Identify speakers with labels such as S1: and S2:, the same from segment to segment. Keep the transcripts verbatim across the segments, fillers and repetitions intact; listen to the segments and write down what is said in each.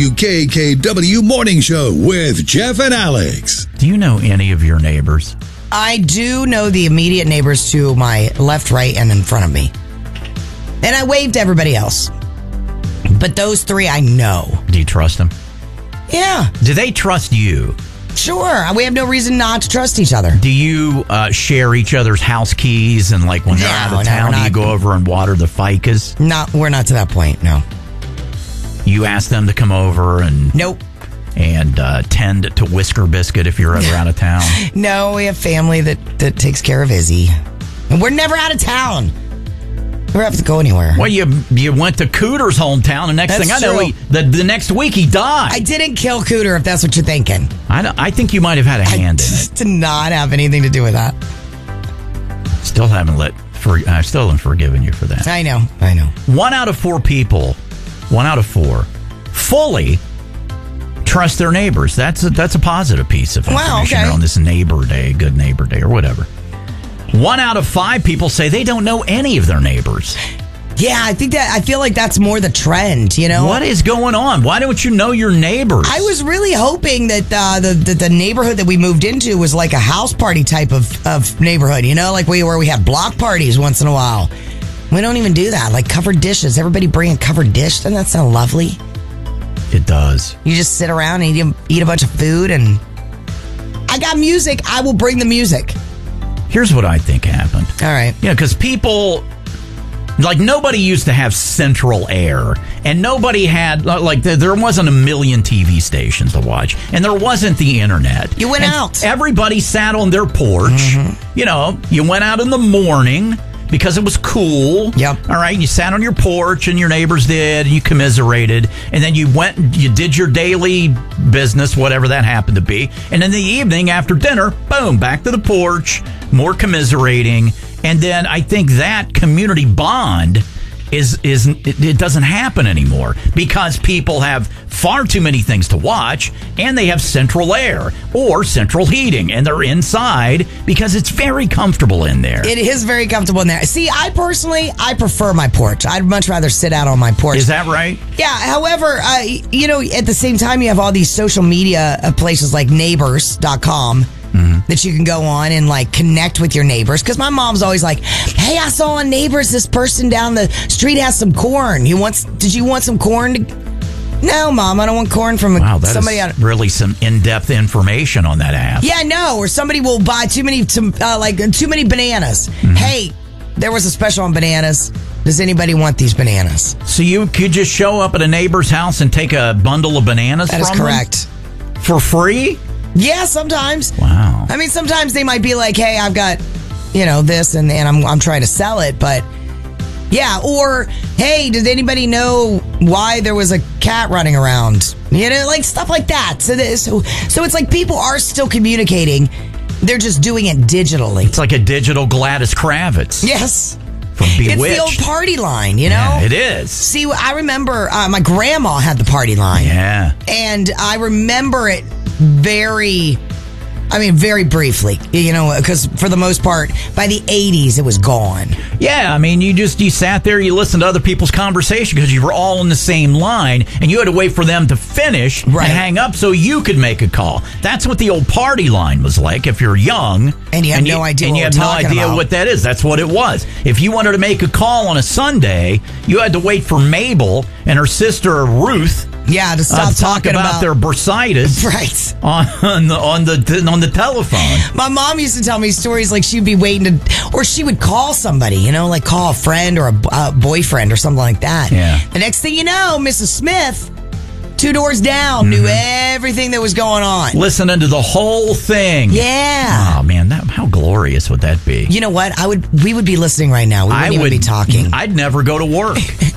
S1: W K K W Morning Show with Jeff and Alex.
S2: Do you know any of your neighbors?
S3: I do know the immediate neighbors to my left, right, and in front of me. And I waved to everybody else. But those three I know.
S2: Do you trust them?
S3: Yeah.
S2: Do they trust you?
S3: Sure. We have no reason not to trust each other.
S2: Do you uh, share each other's house keys and like when they're
S3: No,
S2: out
S3: no,
S2: of town,
S3: we're
S2: do you
S3: not.
S2: go over and water the ficus?
S3: No, we're not to that point, no.
S2: You ask them to come over and
S3: Nope.
S2: and uh, tend to Whisker Biscuit if you're ever out of town.
S3: No, we have family that, that takes care of Izzy. And we're never out of town. Never have to go anywhere.
S2: Well, you you went to Cooter's hometown, and next
S3: That's
S2: thing I know,
S3: true.
S2: he, the, the next week he died.
S3: I didn't kill Cooter, if that's what you're thinking.
S2: I, don't- I think you might have had a
S3: I
S2: hand in it.
S3: just did not have anything to do with that.
S2: Still haven't let for I still haven't forgiven you for that.
S3: I know, I know.
S2: One out of four people, one out of four, fully trust their neighbors. That's a, that's a positive piece of information
S3: Wow, okay.
S2: on this neighbor day, good neighbor day, or whatever. One out of five people say they don't know any of their neighbors.
S3: Yeah, I think that, I feel like that's more the trend, you know?
S2: What is going on? Why don't you know your neighbors?
S3: I was really hoping that uh, the, the the neighborhood that we moved into was like a house party type of, of neighborhood, you know, like we where we have block parties once in a while. We don't even do that. Like covered dishes. Everybody bring a covered dish. Doesn't that sound lovely?
S2: It does.
S3: You just sit around and eat, eat a bunch of food, and I got music. I will bring the music.
S2: Here's what I think happened.
S3: All right.
S2: Yeah, because people, like, nobody used to have central air, and nobody had, like, there wasn't a million T V stations to watch, and there wasn't the internet.
S3: You went
S2: And
S3: out.
S2: Everybody sat on their porch.
S3: Mm-hmm.
S2: You know, you went out in the morning because it was cool.
S3: Yep.
S2: All right, you sat on your porch, and your neighbors did, and you commiserated, and then you went, and you did your daily business, whatever that happened to be, and in the evening after dinner, boom, back to the porch, more commiserating. And then I think that community bond is is it, it doesn't happen anymore because people have far too many things to watch, and they have central air or central heating, and they're inside because it's very comfortable in there.
S3: It is very comfortable in there. See, I personally, I prefer my porch. I'd much rather sit out on my porch.
S2: Is that right?
S3: Yeah. However, uh, you know, at the same time, you have all these social media uh, places like neighbors dot com. Mm-hmm. That you can go on and like connect with your neighbors. Because my mom's always like, "Hey, I saw on Neighbors this person down the street has some corn. You want? Did you want some corn?" To- no, Mom, I don't want corn from
S2: Wow, that
S3: somebody.
S2: is
S3: out-
S2: really some in-depth information on that app.
S3: yeah, no, or somebody will buy too many, some, uh, like too many bananas.
S2: Mm-hmm.
S3: Hey, there was a special on bananas. Does anybody want these bananas?
S2: So you could just show up at a neighbor's house and take a bundle of bananas
S3: That
S2: from
S3: is correct.
S2: them for free?
S3: Yeah, sometimes.
S2: Wow.
S3: I mean, sometimes they might be like, "Hey, I've got, you know, this, and, and I'm I'm trying to sell it," but yeah. Or, "Hey, did anybody know why there was a cat running around?" You know, like stuff like that. So this, so so it's like people are still communicating. They're just doing it digitally.
S2: It's like a digital Gladys Kravitz.
S3: Yes,
S2: From Bewitched.
S3: it's the old party line. You know,
S2: Yeah, it is.
S3: See, I remember uh, my grandma had the party line.
S2: Yeah.
S3: And I remember it very, I mean, very briefly, you know, because for the most part, by the eighties, it was gone.
S2: Yeah, I mean, you just, you sat there, you listened to other people's conversation because you were all in the same line, and you had to wait for them to finish
S3: Right.
S2: and hang up so you could make a call. That's what the old party line was like if you're young.
S3: And you have no idea
S2: And
S3: what
S2: you
S3: we're
S2: have no
S3: talking
S2: idea
S3: about.
S2: what that is. That's what it was. If you wanted to make a call on a Sunday, you had to wait for Mabel and her sister Ruth
S3: Yeah, to
S2: uh,
S3: stop
S2: to talk
S3: talking
S2: about,
S3: about,
S2: their bursitis
S3: Right.
S2: on the on the on the telephone.
S3: My mom used to tell me stories like she'd be waiting to, or she would call somebody, you know, like call a friend or a uh, boyfriend or something like that.
S2: Yeah.
S3: The next thing you know, Missus Smith, two doors down, knew everything that was going on.
S2: Listening to the whole thing.
S3: Yeah.
S2: Oh man, that how glorious would that be?
S3: You know what? I would. We would be listening right now. We wouldn't
S2: I
S3: even
S2: would
S3: be talking.
S2: I'd never go to work.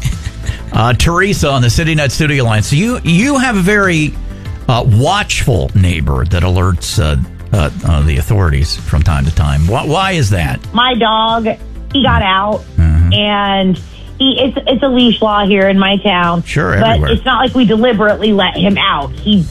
S2: uh, Teresa on the CityNet Studio line. So you you have a very uh, watchful neighbor that alerts uh, uh, uh, the authorities from time to time. Why, why is that?
S4: My dog, he got out,
S2: Mm-hmm.
S4: and he it's it's a leash law here in my town.
S2: Sure,
S4: but
S2: everywhere.
S4: it's not like we deliberately let him out. He